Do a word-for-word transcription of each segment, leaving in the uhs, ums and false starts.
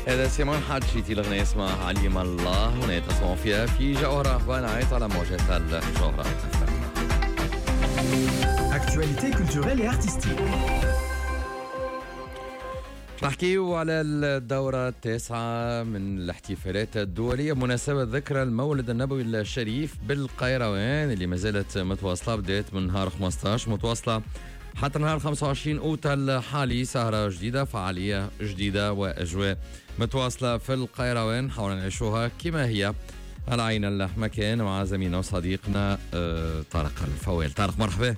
هذا سيمون حاجتي الأغنية اسمها عليم الله، هنا تسمعوا فيها في جوهرة بنايت على موجات الجوهرة. Actualité culturelle et artistique. نحكيو على الدورة التاسعة من الاحتفالات الدولية بمناسبة ذكرى المولد النبوي الشريف بالقيروان اللي ما زالت متواصلة، بدأت من نهار خمسطاش متواصلة حتى نهار خمسة وعشرين أوت الحالي. سهرة جديدة، فعالية جديدة وأجواء متواصلة في القيروان، حاولنا نعيشوها كما هي على عين المكان مع زميلنا وصديقنا طارق الفوال. طارق مرحبا.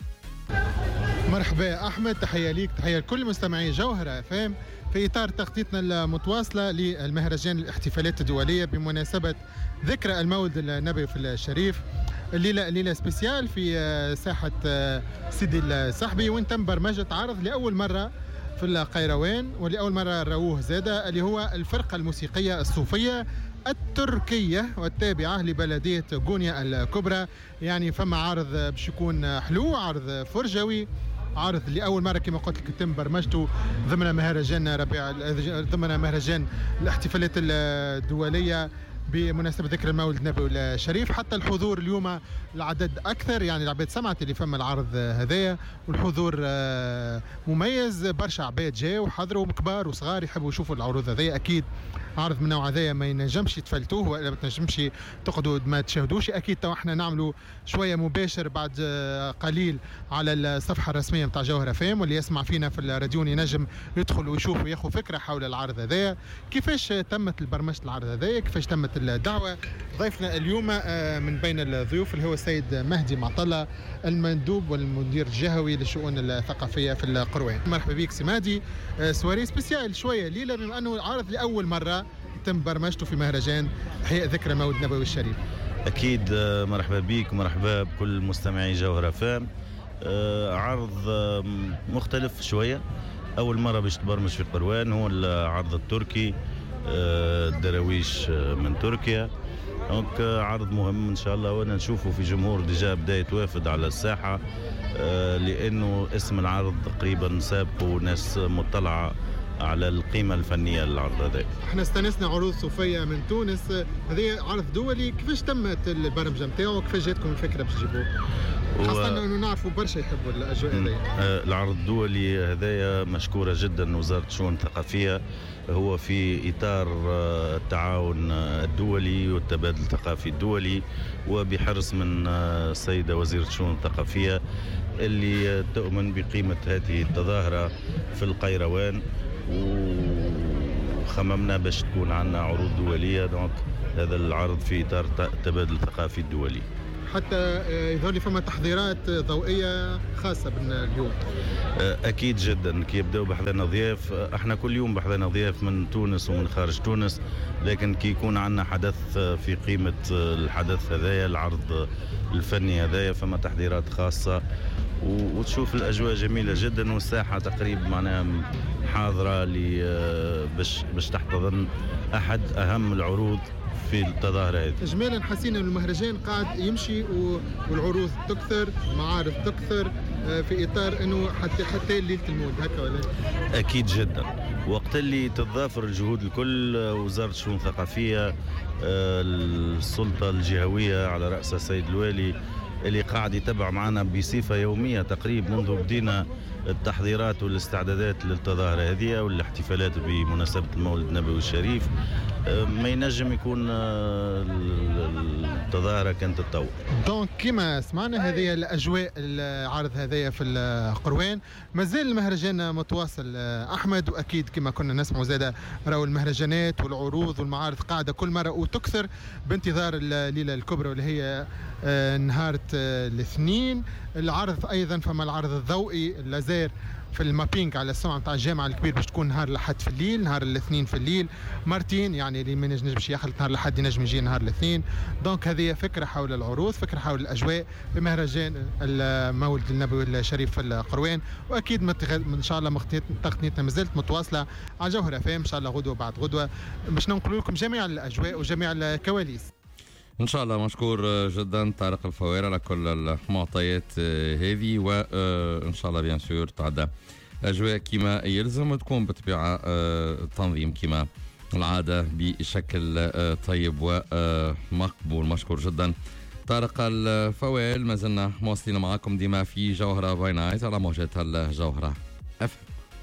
مرحبا أحمد، تحية ليك، تحية لكل مستمعي جوهرة فام في إطار تغطيتنا المتواصلة للمهرجان الاحتفالات الدولية بمناسبة ذكرى المولد النبوي في الشريف. الليلة ليلة سبيسيال في ساحة سيدي الصحبي، وين تم برمجة عرض لأول مرة في القيروان ولأول مرة راوه زادة، اللي هو الفرقة الموسيقية الصوفية التركية والتابعة لبلدية غونيا الكبرى. يعني فما عرض باش يكون حلو، عرض فرجوي، عرض لأول مرة كما قلت لك تم برمجته ضمن مهرجان ربيع ضمن مهرجان الاحتفالات الدولية بمناسبة ذكرى المولد النبوي الشريف. حتى الحضور اليوم العدد أكثر، يعني العباد سمعت اللي فما العرض هذايا، والحضور مميز، برشا عباد جاء وحضروا كبار وصغار يحبوا يشوفوا العروض هذايا. أكيد عرض من نوع هذايا ما ينجمش يتفلتوه ولا ما تنجمش تقعدوا ما تشاهدوش. أكيد تو احنا نعملوا شوية مباشر بعد قليل على الصفحة الرسمية متاع جوهرة فام، واللي يسمع فينا في الراديون ينجم يدخل ويشوف وياخذ فكرة حول العرض هذايا، كيفاش تمت برمجة العرض هذايا، كيفاش تمت الدعوة. ضيفنا اليوم من بين الضيوف اللي هو السيد مهدي معطلة، المندوب والمدير الجهوي للشؤون الثقافية في القروان. مرحبا بك سي مهدي. سواري سبيسيال شوية ليلة، بما أنه العرض لأول مرة تم برمجته في مهرجان إحياء ذكرى المولد النبوي الشريف. أكيد مرحبا بك ومرحبا بكل مستمعي جوهرة فام. عرض مختلف شوية، أول مرة باش تبرمج في القروان، هو العرض التركي، الدراويش من تركيا. دونك عرض مهم ان شاء الله، وانا نشوفه في جمهور ديجا بدا يتوافد على الساحه، لانه اسم العرض تقريبا سابق وناس مطلعه على القيمه الفنيه للعرض هذا. احنا استنسنا عروض صوفيه من تونس، هذا عرض دولي، كيفاش تمت البرمجه نتاعو، كيفاش جاتكم الفكره باش تجيبوه؟ خاصة انه نعرفوا برشا يحبوا الاجواء هذه. العرض الدولي هذايا مشكوره جدا وزاره الشؤون الثقافيه، هو في اطار التعاون الدولي والتبادل الثقافي الدولي، وبحرص من السيده وزيره الشؤون الثقافيه اللي تؤمن بقيمه هذه التظاهره في القيروان، وخممنا باش تكون عندنا عروض دوليه. دونك هذا العرض في اطار التبادل الثقافي الدولي. حتى يظهر لي فما تحضيرات ضوئيه خاصه باليوم. اكيد جدا، كي يبداو بحذانا ضياف، احنا كل يوم بحذانا ضياف من تونس ومن خارج تونس، لكن كي يكون عندنا حدث في قيمه الحدث هذايا، العرض الفني هذايا، فما تحضيرات خاصه، وتشوف الاجواء جميله جدا، والساحه تقريبا معناها حاضره لي باش باش تحتضن احد اهم العروض في التظاهرة هذه. إجمالا حسين أن المهرجان قاعد يمشي والعروض تكثر، معارض تكثر، في إطار أنه حتى حتى ليلة المولد هكا ولا؟ أكيد جدا، وقت اللي تتضافر الجهود الكل، وزارة الشؤون الثقافية، السلطة الجهوية على رأس السيد الوالي اللي قاعد يتبع معنا بصفة يومية تقريبا منذ بدينا التحضيرات والاستعدادات للتظاهرة هذه والاحتفالات بمناسبة المولد النبوي الشريف، ما ينجم يكون التظاهرة كانت تتطور. دونك كما سمعنا هذه الأجواء العرض هذايا في القروان، مازال المهرجان متواصل أحمد، وأكيد كما كنا نسمع زادة راهو المهرجانات والعروض والمعارض قاعدة كل مرة وتكثر بانتظار الليلة الكبرى اللي هي نهار الاثنين. العرض أيضا فما العرض الضوئي اللازير في المابينج على السمعة متاع الجامعة الكبير باش تكون نهار الأحد في الليل، نهار الاثنين في الليل مرتين، يعني اللي ما ينجمش يخلط نهار الأحد ينجم يجي نهار الاثنين. دونك هذه فكرة حول العروض، فكرة حول الأجواء بمهرجان المولد النبوي الشريف في القروان. وأكيد إن شاء الله تغطيتنا مازالت متواصلة على جوهرة فام إن شاء الله غدوة بعد غدوة باش ننقل لكم جميع الأجواء وجميع الكواليس. إن شاء الله. مشكور جدا طارق الفوير على كل المعطيات هذه، وإن شاء الله بيان سور تعدى أجواء كما يلزم وتكون بطبيعة تنظيم كما العادة بشكل طيب ومقبول. مشكور جدا طارق الفوال. ما زلنا مواصلين معكم ديما في جوهرة باي نايت على موجات الجوهرة اف